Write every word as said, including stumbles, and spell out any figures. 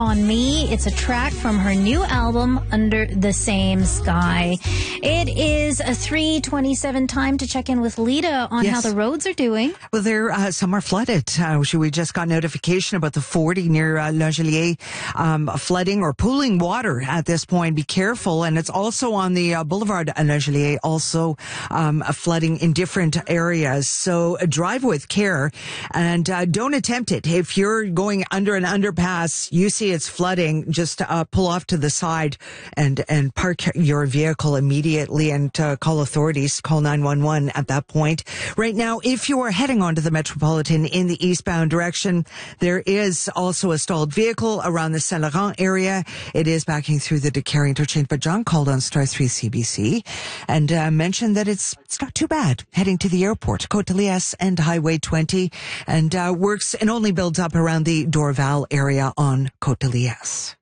On Me. It's a track from her new album, Under the Same Sky. It is a three twenty-seven. Time to check in with Lita on Yes. how the roads are doing. Well, there, uh, some are flooded. Uh, we just got notification about the forty near uh, Langelier, um, flooding or pooling water at this point. Be careful. And it's also on the uh, Boulevard Langelier, also um, flooding in different areas. So uh, drive with care and uh, don't attempt it. If you're going under an underpass, you see it's flooding, just uh, pull off to the side and, and park your vehicle immediately and uh, call authorities, call nine one one at that point. Right now, if you are heading onto the Metropolitan in the eastbound direction, there is also a stalled vehicle around the Saint Laurent area. It is backing through the Decatur interchange, but John called on Star three C B C and uh, mentioned that it's it's not too bad heading to the airport, Côte-de-Liesse and Highway twenty, and uh, works and only builds up around the Dorval area on Côte-de-Liesse.